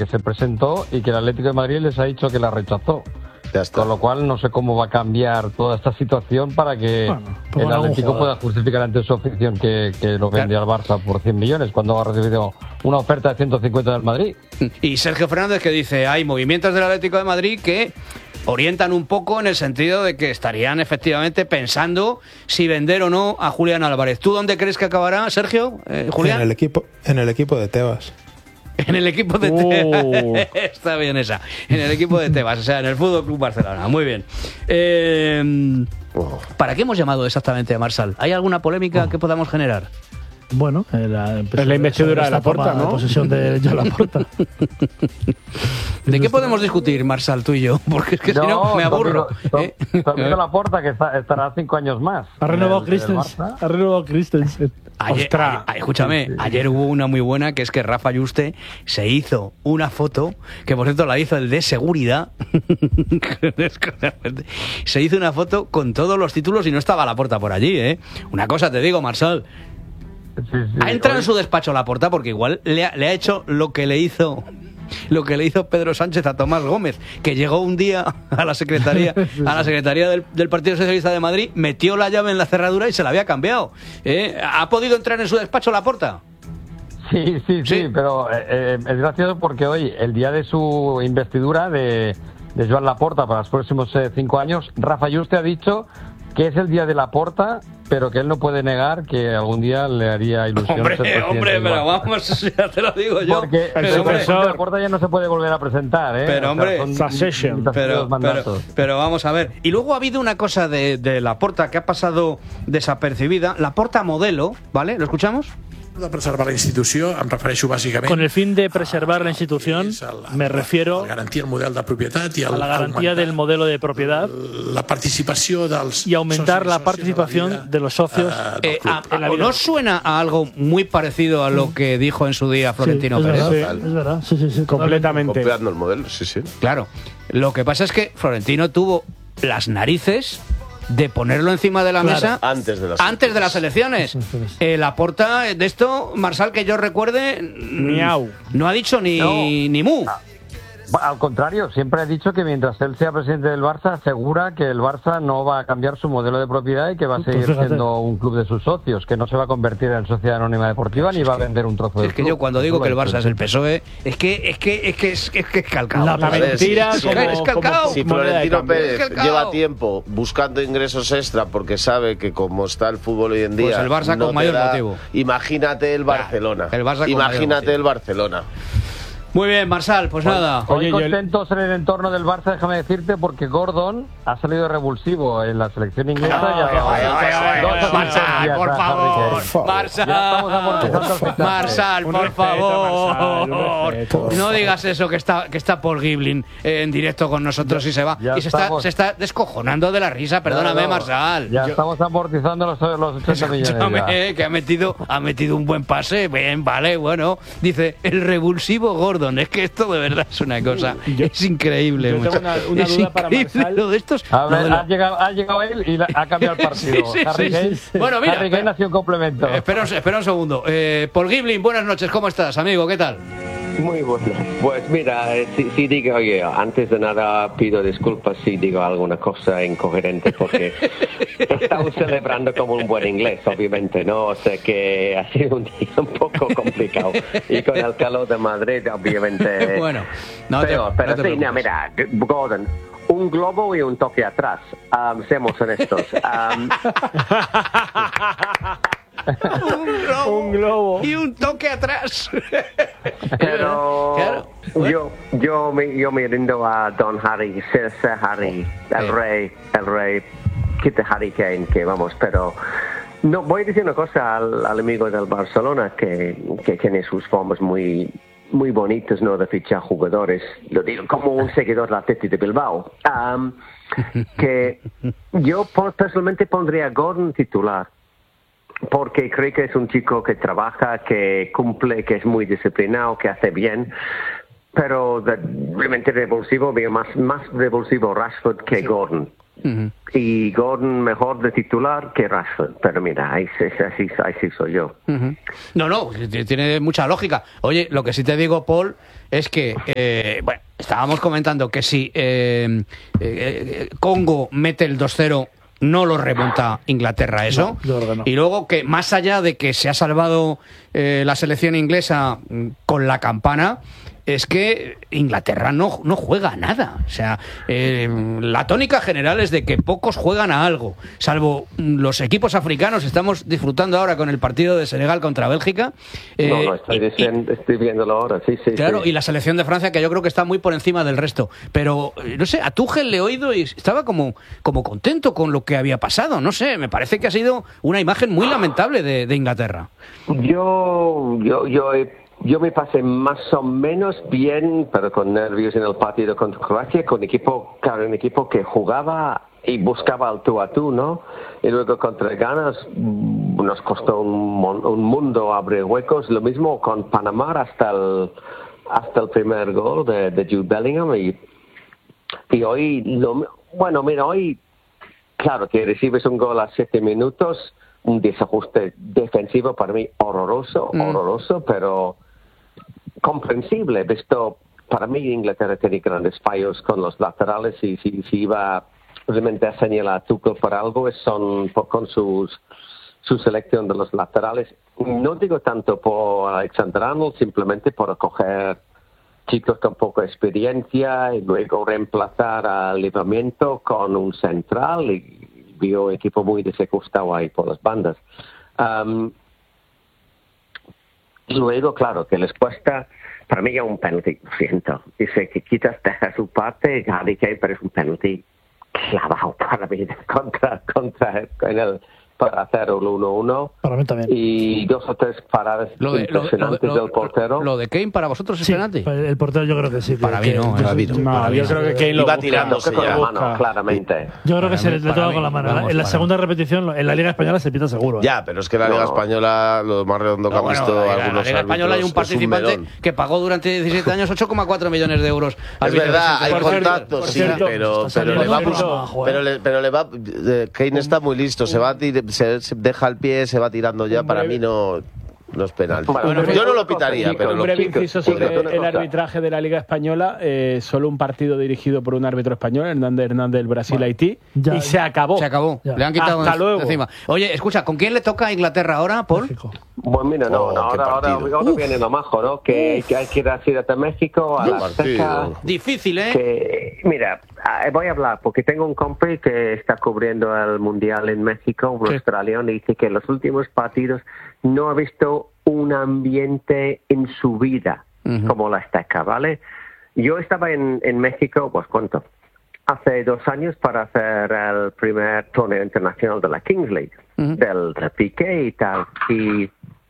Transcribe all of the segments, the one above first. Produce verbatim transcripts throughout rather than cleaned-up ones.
que se presentó y que el Atlético de Madrid les ha dicho que la rechazó. Con lo cual no sé cómo va a cambiar toda esta situación para que bueno, pues el Atlético pueda justificar ante su afición que, que lo vende al Barça por cien millones cuando ha recibido una oferta de ciento cincuenta del Madrid. Y Sergio Fernández que dice, hay movimientos del Atlético de Madrid que orientan un poco en el sentido de que estarían efectivamente pensando si vender o no a Julián Álvarez. ¿Tú dónde crees que acabará, Sergio? Eh, ¿Julián? En el equipo, en el equipo de Tebas. En el equipo de Tebas. Está bien esa. En el equipo de Tebas, o sea, en el Fútbol Club Barcelona. Muy bien. Eh, ¿Para qué hemos llamado exactamente a Marsal? ¿Hay alguna polémica oh. que podamos generar? Bueno, la, es la investidura de Laporta, ¿no? La posesión de Joan Laporta. ¿De qué podemos discutir, Marsal, tú y yo? Porque es que no, si no, me aburro. ¿eh? También Laporta, que está, estará cinco años más. Ha renovado Christensen. Ha renovado Christensen. Ayer, ayer, escúchame, ayer hubo una muy buena que es que Rafa Yuste se hizo una foto, que por cierto la hizo el de seguridad. Se hizo una foto con todos los títulos y no estaba Laporta por allí, ¿eh? Una cosa te digo, Marsal. Sí, sí, ha entrado hoy en su despacho Laporta porque igual le ha, le ha hecho lo que le hizo lo que le hizo Pedro Sánchez a Tomás Gómez, que llegó un día a la secretaría a la secretaría del, del Partido Socialista de Madrid, metió la llave en la cerradura y se la había cambiado. ¿Eh? ¿Ha podido entrar en su despacho Laporta? Sí, sí, sí, sí, pero eh, es gracioso porque hoy, el día de su investidura de, de Joan Laporta para los próximos eh, cinco años, Rafa Yuste ha dicho que es el día de Laporta, pero que él no puede negar que algún día le haría ilusión. Hombre, ser hombre, pero vamos, ya te lo digo yo. Porque el pero, profesor Laporta ya no se puede volver a presentar, ¿eh? Pero, hombre, o sea, pero, pero, pero vamos a ver. Y luego ha habido una cosa de, de Laporta que ha pasado desapercibida. Laporta modelo, ¿vale? ¿Lo escuchamos? De preservar la institució, em refereixo bàsicament... Con el fin de preservar la institución, me refiero a garantir el model de propietat i a la garantía del modelo de propiedad la participació dels y aumentar la participación de los socios. Eh, a, a, ¿No suena a algo muy parecido a lo que dijo en su día Florentino sí, es Pérez? Verdad, sí, es verdad, sí, sí, sí, completamente. Copiando el modelo, sí, sí. Claro. Lo que pasa es que Florentino tuvo las narices de ponerlo encima de la claro. mesa antes de las antes de las elecciones. Eh, Laporta, de esto, Marsal, que yo recuerde, Miau. no ha dicho ni, no. ni mu. Al contrario, siempre ha dicho que mientras él sea presidente del Barça, asegura que el Barça no va a cambiar su modelo de propiedad y que va a seguir pues siendo un club de sus socios, que no se va a convertir en sociedad anónima deportiva ni va a vender un trozo de Es que club. yo cuando digo que el Barça es el P S O E, es que es que es que es, es, que es calcado. La mentira sí, sí, como, es calcado. Como, si Florentino Pérez lleva tiempo buscando ingresos extra porque sabe que como está el fútbol hoy en día, pues el Barça no con mayor da, motivo. Imagínate el Barcelona. El Barça con imagínate el Barcelona. Muy bien, Marsal, pues hoy, nada. Hoy Oye, contentos en el entorno del Barça, déjame decirte, porque Gordon ha salido revulsivo en la selección inglesa. Marsal, por favor. Marsal, Marsal, por favor. No digas eso, que está que está Paul Giblin en directo con nosotros ya, y se va. Y se está, se está descojonando de la risa, perdóname, no, no, Marsal. Ya Yo, estamos amortizando los, los ochenta millones. Eh, que ha metido, ha metido un buen pase. Bien, vale, bueno. Dice, el revulsivo Gordon. Es que esto de verdad es una cosa, yo, es increíble. Yo tengo una, una es duda para Marsal. Lo de estos, a ver, lo de lo... ha, llegado, ha llegado él y la, ha cambiado el partido. sí, sí, Harry sí, Kane, sí, sí. Bueno, mira, Harry Kane ha sido un complemento. Eh, espera, espera un segundo. Eh, Paul Giblin, buenas noches, ¿cómo estás, amigo? ¿Qué tal? Muy bueno. Pues mira, si, si digo yo, antes de nada pido disculpas si digo alguna cosa incoherente porque estamos celebrando como un buen inglés, obviamente, ¿no? O sea que ha sido un día un poco complicado. Y con el calor de Madrid, obviamente... bueno, no te, pero, pero no te sí, no, mira, Gordon, un globo y un toque atrás. Um, seamos honestos. Um, un, globo un globo y un toque atrás. Pero claro. yo yo me yo me rindo a Don Harry, Sir, Sir Harry, el eh. rey, el rey, quita Harry Kane, que vamos, pero no voy a decir una cosa al, al amigo del Barcelona que, que tiene sus formas muy muy bonitas, ¿no?, de fichar jugadores. Lo digo como un seguidor del Athletic de Bilbao. Um, que yo personalmente pondría a Gordon titular. Porque creo que es un chico que trabaja, que cumple, que es muy disciplinado, que hace bien. Pero de, realmente revulsivo, veo más, más revulsivo Rashford que sí. Gordon. Uh-huh. Y Gordon mejor de titular que Rashford. Pero mira, ahí, así, así soy yo. Uh-huh. No, no, tiene mucha lógica. Oye, lo que sí te digo, Paul, es que, eh, bueno, estábamos comentando que si eh, eh, Congo mete el dos cero, no lo remonta Inglaterra eso. No, no. Y luego que más allá de que se ha salvado eh, la selección inglesa con la campana, es que Inglaterra no, no juega a nada. O sea, eh, la tónica general es de que pocos juegan a algo, salvo los equipos africanos. Estamos disfrutando ahora con el partido de Senegal contra Bélgica. Eh, no, no, estoy, diciendo, y, estoy viéndolo ahora, sí, sí. Claro, sí. Y la selección de Francia, que yo creo que está muy por encima del resto. Pero, no sé, a Tuchel le he oído y estaba como, como contento con lo que había pasado. No sé, me parece que ha sido una imagen muy lamentable de, de Inglaterra. Yo, yo, yo he... Yo me pasé más o menos bien, pero con nervios en el partido contra Croacia, con equipo, claro, un equipo que jugaba y buscaba el tú a tú, ¿no? Y luego contra Ghana nos costó un, un mundo abrir huecos. Lo mismo con Panamá hasta el, hasta el primer gol de, de Jude Bellingham. Y, y hoy, lo, bueno, mira, hoy, claro, que recibes un gol a siete minutos, un desajuste defensivo para mí horroroso, mm. horroroso, pero comprensible, visto, para mí Inglaterra tiene grandes fallos con los laterales y si, si iba realmente a señalar a Tuchel por algo es son por, con sus, su selección de los laterales. No digo tanto por Alexander Arnold, simplemente por acoger chicos con poca experiencia y luego reemplazar al Livramento con un central y vio equipo muy desajustado ahí por las bandas. Um, Y luego, claro, que les cuesta, para mí ya un penalti, lo siento. Dice que quitas, deja su parte, Harry Kane, pero es un penalti clavado para mí contra, contra en el, para hacer el uno uno. Para mí también. Y dos o tres paradas lo de, impresionantes lo de, lo, del portero. ¿Lo de Kane para vosotros es sí, penalti? El portero yo creo que sí. Para mí no. Yo, yo, no, para yo mí creo que Kane lo iba busca, tirándose con ya. la mano, claramente. Yo creo que se mí, le toca mí, con la mano. vamos, en la segunda mí. repetición, en la Liga Española se pita seguro. ¿eh? Ya, pero es que la Liga no. Española, lo más redondo que No, han bueno, visto la, algunos la Liga Española hay un participante un que pagó durante diecisiete años ocho coma cuatro millones de euros. Es verdad, hay por contactos, sí, cierto, pero, está pero, le va, saliendo pero, le, pero le va... Kane está muy listo, se va tir, se, se deja el pie, se va tirando ya, para mí no... No es penal. Bueno, yo no lo pitaría, chicos, pero un lo breve chicos, inciso chicos, sobre una el cosa. arbitraje de la Liga Española. Eh, solo un partido dirigido por un árbitro español, Hernández Hernández del Brasil-Haití, ya, y se acabó. Se acabó. Ya. Le han quitado Hasta de, luego. de encima. Oye, escucha, ¿con quién le toca a Inglaterra ahora, Paul? México. Bueno, mira, no, Oh, no, qué ahora, ahora, partido. ahora viene lo majo, ¿no? Que, que hay que ir a Ciudad de México, a Qué la partido. Azteca. Difícil, ¿eh? Que, mira, voy a hablar porque tengo un compi que está cubriendo el Mundial en México, un Sí. australiano, y dice que en los últimos partidos no ha visto un ambiente en su vida Uh-huh. como la Azteca, ¿vale? Yo estaba en, en México, pues ¿cuánto? Hace dos años para hacer el primer torneo internacional de la Kings League, Uh-huh. del de Piqué y tal, y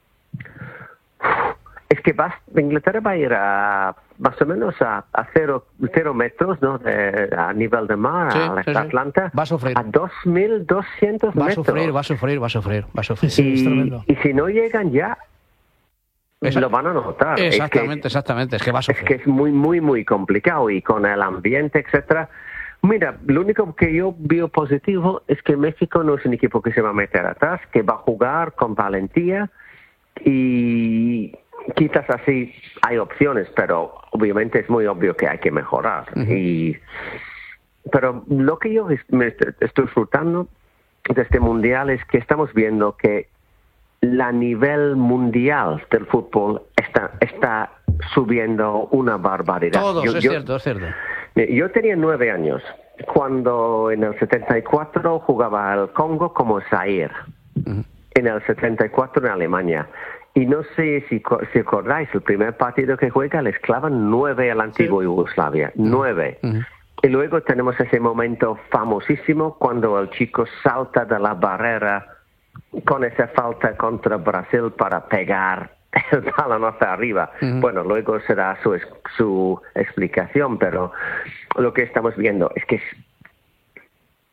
es que vas, Inglaterra va a ir a más o menos a, a cero, cero metros, ¿no? De, a nivel de mar, Sí, a sí, sí. Atlanta, Va a sufrir. a dos mil doscientos Va a metros. sufrir, va a sufrir, va a sufrir, va a sufrir. Sí, sí, es tremendo. y, y si no llegan ya, Esa- lo van a notar. Es que- Exactamente, exactamente. Es que va a es sufrir. que es muy, muy, muy complicado y con el ambiente, etcétera. Mira, lo único que yo veo positivo es que México no es un equipo que se va a meter atrás, que va a jugar con valentía y quizás así hay opciones, pero obviamente es muy obvio que hay que mejorar. Uh-huh. Y pero lo que yo es- me est- estoy disfrutando de este mundial es que estamos viendo que la nivel mundial del fútbol está está subiendo una barbaridad. Todos, Yo- es yo- cierto, es cierto. yo tenía nueve años cuando en el setenta y cuatro jugaba al Congo como Zaire, Uh-huh. en el setenta y cuatro en Alemania. Y no sé si, co- si acordáis, el primer partido que juega les clavan nueve a la antigua Yugoslavia, nueve. Uh-huh. Y luego tenemos ese momento famosísimo cuando el chico salta de la barrera con esa falta contra Brasil para pegar el balón hacia arriba. Uh-huh. Bueno, luego será su, ex- su explicación, pero lo que estamos viendo es que es, es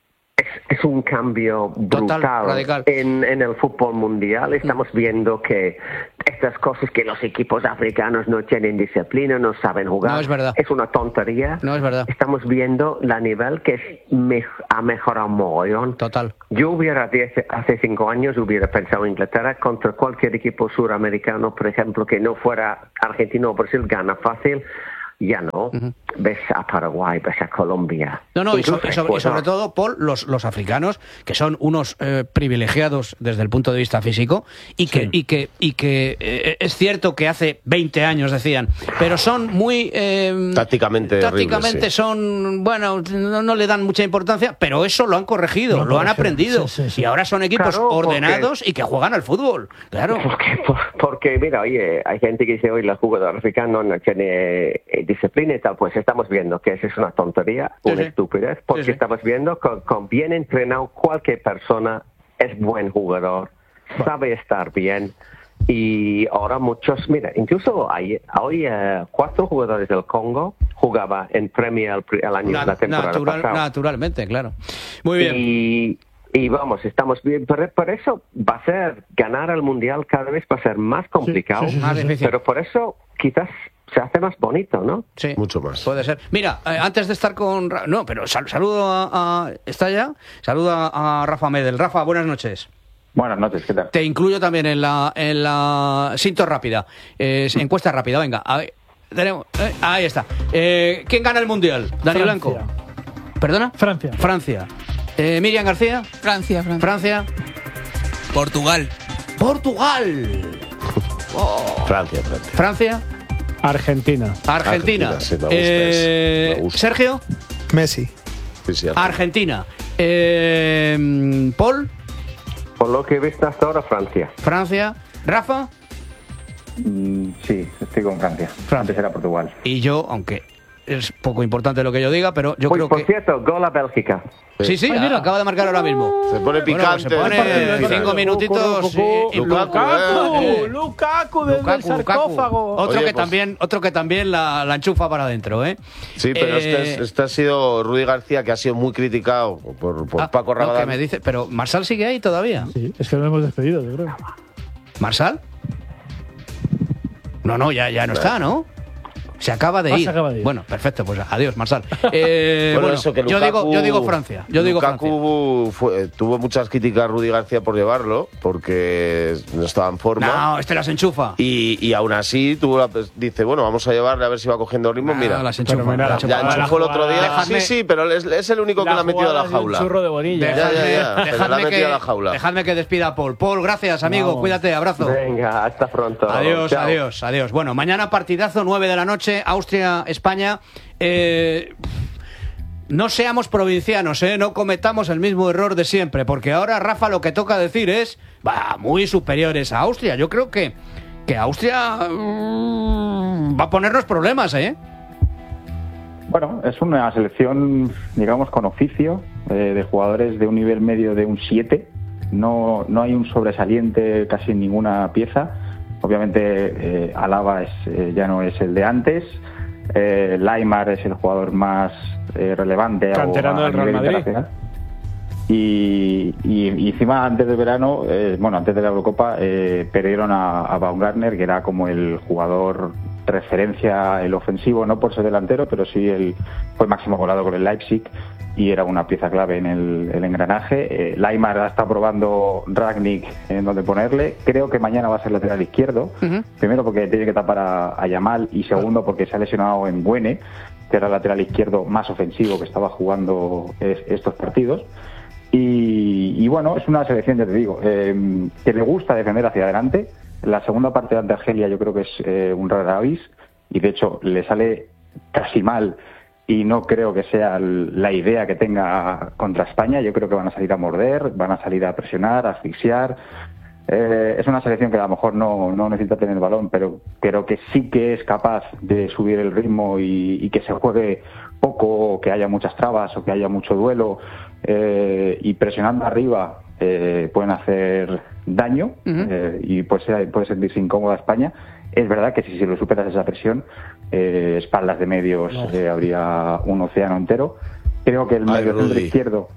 es un cambio brutal. Total, radical. En, en el fútbol mundial. Estamos viendo que estas cosas que los equipos africanos no tienen disciplina, no saben jugar, No es verdad. es una tontería. No es verdad. Estamos viendo la nivel que es me- ha mejorado mogollón. Total. Yo hubiera, diez, hace cinco años, hubiera pensado Inglaterra contra cualquier equipo suramericano, por ejemplo, que no fuera Argentina o Brasil, gana fácil. Ya no. Uh-huh. Ves a Paraguay, ves a Colombia. No, no, y, so, y, sobre, y sobre todo, Paul, los, los africanos, que son unos eh, privilegiados desde el punto de vista físico, y que, sí. y que, y que eh, es cierto que hace veinte años decían, pero son muy... Eh, tácticamente tácticamente horribles, sí. son, bueno, no, no le dan mucha importancia, pero eso lo han corregido, no, lo han aprendido, sí, sí, sí. y ahora son equipos claro, ordenados porque, y que juegan al fútbol, claro. Porque, porque, mira, oye, hay gente que dice, hoy los jugadores africanos no tienen disciplina y tal, pues estamos viendo que eso es una tontería, sí, una sí. estupidez, porque sí, sí. estamos viendo que con bien entrenado cualquier persona es buen jugador, bueno. sabe estar bien, y ahora muchos, mira, incluso hay, hoy uh, cuatro jugadores del Congo jugaba en Premier el, el año, Na- la temporada natural, pasada. Naturalmente, claro. Muy bien. Y, y vamos, estamos bien, por, por eso va a ser, ganar el Mundial cada vez va a ser más complicado, sí, sí, sí, sí, sí. pero por eso quizás se hace más bonito, ¿no? Sí, mucho más. Puede ser. Mira, eh, antes de estar con... Ra- no, pero sal- saludo a, a... ¿Está ya? Saludo a, a Rafa Medel. Rafa, buenas noches. Buenas noches, ¿qué tal? Te incluyo también en la, en la Sinto rápida. Eh, encuesta rápida, venga. A ver, tenemos, eh, ahí está. Eh, ¿Quién gana el Mundial? Dani Blanco. ¿Perdona? Francia. Francia. Eh, Miriam García. Francia, Francia. Francia. Portugal. Portugal. Oh. Francia, Francia. Francia. Argentina. Argentina. Argentina sí, me gusta, eh, me gusta. Sergio. Messi. Sí, sí, Argentina. Eh, Paul. Por lo que he visto hasta ahora, Francia. Francia. Rafa. Mm, sí, estoy con Francia. Francia. Antes era Portugal. Y yo, aunque es poco importante lo que yo diga, pero yo Uy, creo por que... Por cierto, gol a Bélgica. Sí, sí, Ay, acaba de marcar ahora mismo. Se pone picante. Bueno, pues se pone cinco minutitos. Y, y Lukaku, eh, Lukaku desde el sarcófago. Otro, Oye, que pues, también, otro que también la, la enchufa para adentro, ¿eh? Sí, pero eh, este, es, este ha sido Rudi García, que ha sido muy criticado por, por ah, Paco Rabanal. No, que me dice, pero ¿Marsal sigue ahí todavía? Sí, es que lo hemos despedido, yo creo. ¿Marsal? No, no, ya, ya no está, ¿no? Se acaba de ah, ir. Se acaba de ir. Bueno, perfecto, pues adiós, Marsal. Eh, bueno, bueno, eso que Lukaku, yo digo, yo digo Francia. Yo digo Lukaku Francia. Fue, tuvo muchas críticas a Rudi García por llevarlo, porque no estaba en forma. No, este las enchufa. Y, y aún así tuvo la, dice, bueno, vamos a llevarle a ver si va cogiendo ritmo. No, Mira, las enchufa. Pero ya, ya enchufó el otro día. Dejadme, sí, sí, pero es, es el único que le ha metido a la jaula. Un churro de bonilla. Ya, ya, ya. Dejadme, Pero le ha metido que, a la jaula. dejadme que despida a Paul. Paul, gracias, amigo. Vamos. Cuídate, abrazo. Venga, hasta pronto. Adiós, Chao. adiós, adiós. Bueno, mañana partidazo, nueve de la noche, Austria, España. Eh, no seamos provincianos, ¿eh? No cometamos el mismo error de siempre, porque ahora, Rafa, lo que toca decir es, va, muy superiores a Austria. Yo creo que, que Austria mmm, va a ponernos problemas, ¿eh? Bueno, es una selección, digamos, con oficio, eh, de jugadores de un nivel medio de un siete. No, no hay un sobresaliente casi en ninguna pieza. Obviamente, eh, Alaba es, eh, ya no es el de antes. Eh, Laimar es el jugador más eh, relevante canterano del Real Madrid. Y, y, y encima, antes del verano, eh, bueno, antes de la Eurocopa, eh, perdieron a, a Baumgartner, que era como el jugador referencia, el ofensivo, no por ser delantero, pero sí el, fue máximo goleador con el Leipzig y era una pieza clave en el, el engranaje. Eh, Laimar está probando Rangnick en donde ponerle. Creo que mañana va a ser lateral izquierdo. Uh-huh. Primero porque tiene que tapar a, a Yamal y segundo porque se ha lesionado en Buene, que era el lateral izquierdo más ofensivo que estaba jugando es, estos partidos. Y, y bueno, es una selección, ya te digo, eh, que le gusta defender hacia adelante. La segunda parte ante Argelia yo creo que es eh, un rara avis y de hecho le sale casi mal y no creo que sea la idea que tenga contra España. Yo creo que van a salir a morder, van a salir a presionar, a asfixiar. Eh, es una selección que a lo mejor no, no necesita tener el balón, pero creo que sí que es capaz de subir el ritmo y, y que se juegue poco, o que haya muchas trabas o que haya mucho duelo, eh, y presionando arriba eh, pueden hacer daño. Uh-huh. eh, y puede, puede sentirse incómoda España. Es verdad que si, si lo superas esa presión, eh, espaldas de medios, no. eh, habría un océano entero. Creo que el medio centro izquierdo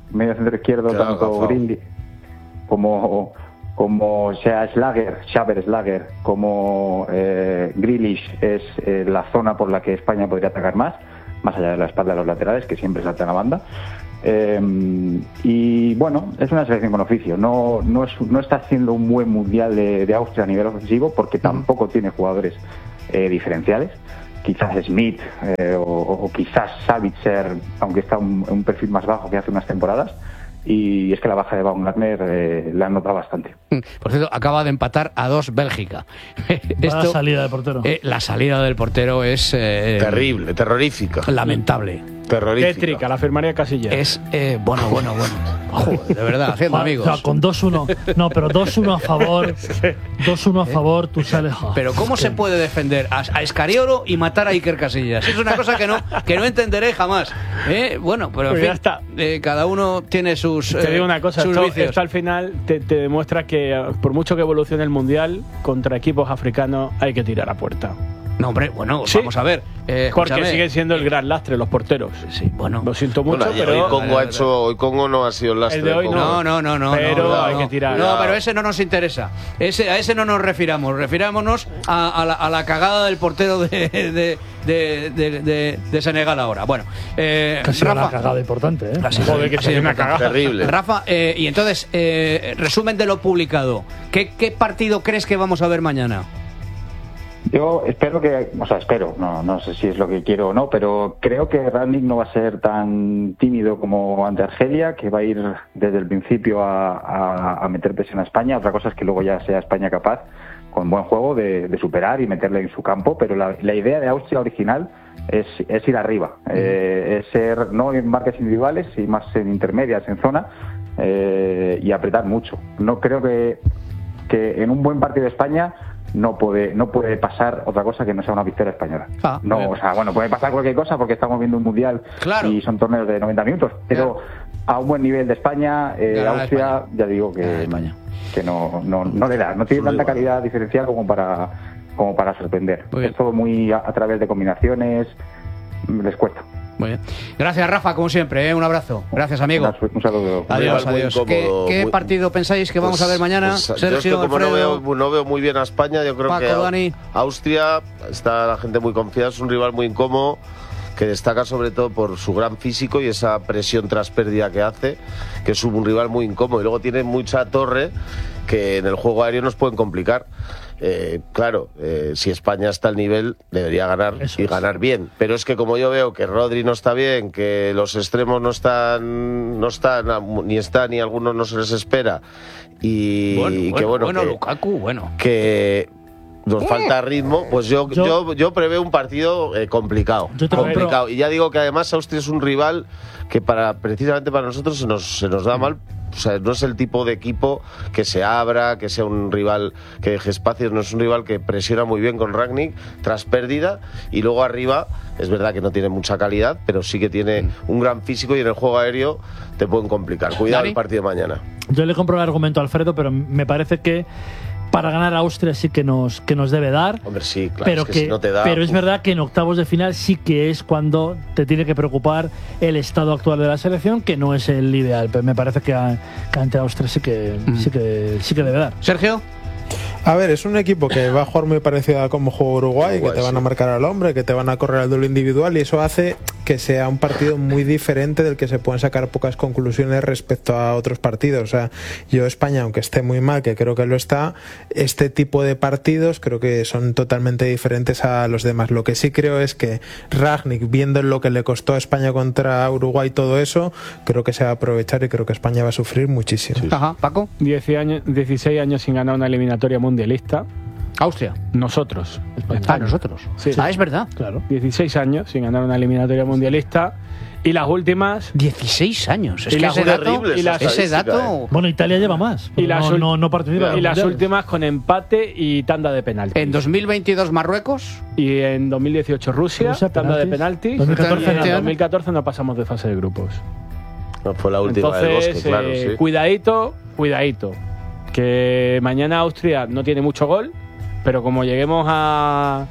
medio centro izquierdo, Queda tanto agafado. Grealish como, como sea Schlager, Xaver Schlager, como eh, Grealish es eh, la zona por la que España podría atacar más, más allá de la espalda de los laterales, que siempre saltan a banda. Eh, y bueno, es una selección con oficio. No, no, es, no está haciendo un buen mundial de, de Austria a nivel ofensivo porque tampoco tiene jugadores eh, diferenciales. Quizás Smith eh, o, o quizás Savitzer, aunque está un, un perfil más bajo que hace unas temporadas. Y es que la baja de Baumgartner eh, la han notado bastante. Por cierto, acaba de empatar a dos Bélgica. La salida del portero. Eh, la salida del portero es... Eh, Terrible, terrorífica. Lamentable. Terrorífica. Tétrica, la afirmaría Casillas. Es, eh, bueno, bueno, bueno. Joder, de verdad, haciendo Joder, amigos. o sea, con dos uno. No, pero dos uno a favor. dos uno a favor, tú sales. ah, Pero ¿cómo es se que- puede defender a, a Escariolo y matar a Iker Casillas? Es una cosa que no, que no entenderé jamás. ¿Eh? Bueno, pero en Pues fin, ya está. eh, cada uno tiene sus, Te eh, digo una cosa, sus esto, vicios. esto al final te, te demuestra que eh, por mucho que evolucione el Mundial, contra equipos africanos hay que tirar a puerta. No, hombre, bueno, Sí. vamos a ver. Eh, Porque escúchame. siguen siendo el gran lastre los porteros. Sí, bueno. Lo siento mucho, Bueno, y pero... hoy Congo ha hecho, hoy Congo no ha sido el lastre. El de hoy Congo. No, no, no, no. Pero no, no, hay no. que tirar. No, pero ese no nos interesa. Ese, a ese no nos refiramos. Refirámonos a, a, la, a la cagada del portero de, de, de, de, de- de Senegal ahora. Bueno, eh, Que ha sido una Rafa. cagada importante, ¿eh? Ha sido- Joder, que ha sido sería una importante. cagada. Terrible. Rafa, eh, y entonces, eh, resumen de lo publicado. ¿Qué, ¿Qué partido crees que vamos a ver mañana? Yo espero que, o sea, espero, no, no sé si es lo que quiero o no, pero creo que Rangnick no va a ser tan tímido como ante Argelia, que va a ir desde el principio a, a, a meter presión a España. Otra cosa es que luego ya sea España capaz, con buen juego, de, de superar y meterle en su campo, pero la, la idea de Austria original es, es ir arriba, eh, es ser no en marcas individuales, y más en intermedias, en zona, eh, y apretar mucho. No creo que, que en un buen partido de España no puede no puede pasar otra cosa que no sea una victoria española. Ah, no, bien. o sea, bueno, puede pasar cualquier cosa porque estamos viendo un mundial Claro. y son torneos de noventa minutos, pero a un buen nivel de España, eh, Ganar Austria, España. ya digo Ganar que, España. que no, no, no le da, no tiene tanta calidad diferencial como para como para sorprender. Muy bien. Es todo muy a, a través de combinaciones, mm, les cuesta. Muy bien. Gracias, Rafa, como siempre. ¿eh? Un abrazo. Gracias, amigo. Un, un saludo. Adiós, Muy adiós. incómodo, ¿Qué, qué muy- partido pensáis que vamos Pues- a ver mañana? pues, yo es Sergio, que como no Alfredo. veo, no veo muy bien a España, yo creo Paco, que a- Dani. Austria está la gente muy confiada, es un rival muy incómodo que destaca sobre todo por su gran físico y esa presión tras pérdida que hace, que es un rival muy incómodo. Y luego tiene mucha torre que en el juego aéreo nos pueden complicar. Eh, claro, eh, si España está al nivel, debería ganar Eso y es. ganar bien. Pero es que como yo veo que Rodri no está bien, que los extremos no están, no están, ni están, ni algunos no se les espera, y, Bueno, y bueno, que bueno, bueno, que, Lukaku, bueno. que nos falta ritmo, pues yo, Yo- yo, yo preveo un partido eh, complicado. Yo te complicado. Y ya digo que además Austria es un rival que para precisamente para nosotros se nos, se nos da mal. O sea, no es el tipo de equipo que se abra, que sea un rival que deje espacios, no es un rival que presiona muy bien con Rangnick tras pérdida, y luego arriba es verdad que no tiene mucha calidad, pero sí que tiene un gran físico y en el juego aéreo te pueden complicar. Cuidado Dani. el partido de mañana. Yo le compro el argumento a Alfredo, pero me parece que para ganar a Austria sí que nos, que nos debe dar. Hombre, sí, claro, pero es que, si no te da... pero es uf. verdad que en octavos de final sí que es cuando te tiene que preocupar el estado actual de la selección, que no es el ideal. Pero me parece que, a- que ante Austria sí que, sí que sí que debe dar. Sergio. A ver, es un equipo que va a jugar muy parecido a como juega Uruguay, Uruguay, que te van sí. a marcar al hombre, que te van a correr al duelo individual, y eso hace que sea un partido muy diferente del que se pueden sacar pocas conclusiones respecto a otros partidos. O sea, yo España, aunque esté muy mal, que creo que lo está, este tipo de partidos creo que son totalmente diferentes a los demás. Lo que sí creo es que Rangnick, viendo lo que le costó a España contra Uruguay todo eso, creo que se va a aprovechar y creo que España va a sufrir muchísimo. Ajá, Paco. diez años, dieciséis años sin ganar una eliminatoria mundialista. Austria. Nosotros. Ah, nosotros. Sí. Ah, es verdad. Claro. dieciséis años sin ganar una eliminatoria mundialista. Y las últimas... dieciséis años. Es Y que las ese dato, terribles, y las- ese estadística, dato eh. Bueno, Italia lleva más. Y las, no, ul- no, no participa en y los las mundiales. últimas con empate y tanda de penaltis. en dos mil veintidós Marruecos. Y en dos mil dieciocho Rusia, Rusia, tanda de penaltis. penaltis. dos mil catorce y en no. dos mil catorce no pasamos de fase de grupos. No, fue la última Entonces, del bosque, claro, eh, sí. cuidadito, cuidadito. Que mañana Austria no tiene mucho gol, pero como lleguemos a,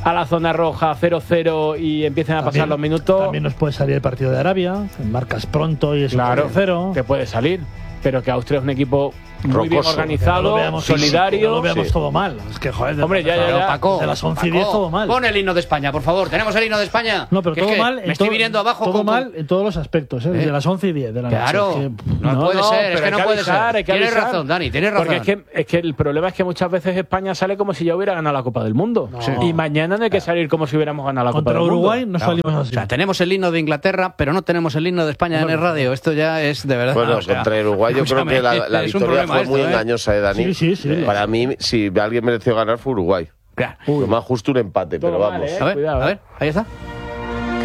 a la zona roja cero cero y empiecen a También- pasar los minutos. También nos puede salir el partido de Arabia, que marcas pronto y es Claro, un cero. que puede salir, pero que Austria es un equipo muy bien Rocoso. organizado, Que no lo veamos- solidario. que no lo veamos Sí. todo mal. Es que, joder, de- Hombre, ya, ya, de- ya. Paco, de las once y diez Paco, todo mal. Pon el himno de España, por favor. ¿Tenemos el himno de España? No, pero Que es todo que mal. Me en estoy todo- viniendo abajo. Todo con- mal en todos los aspectos, ¿eh? Desde ¿Eh? las once y diez de la Claro. noche. Es que- No, puede no, ser, es pero que hay no que puede avisar, ser. hay que Tienes avisar. razón, Dani, tienes razón. Porque es que, es que el problema es que muchas veces España sale como si ya hubiera ganado la Copa del Mundo. Sí. Y mañana no hay que salir como si hubiéramos ganado la Copa Contra del Uruguay Mundo. no salimos O así. sea, tenemos el himno de Inglaterra, pero no tenemos el himno de España en el radio. Esto ya es de verdad. Bueno, o sea, contra Uruguay yo creo escúchame, que la, la es un victoria problema fue esto, muy ¿eh? engañosa, ¿eh, Dani? Sí, sí, sí. Para mí, si alguien mereció ganar fue Uruguay. Claro. Lo más justo un empate, Todo pero mal, vamos. ¿eh? A ver, Cuidado, a ¿eh? ver, ahí está.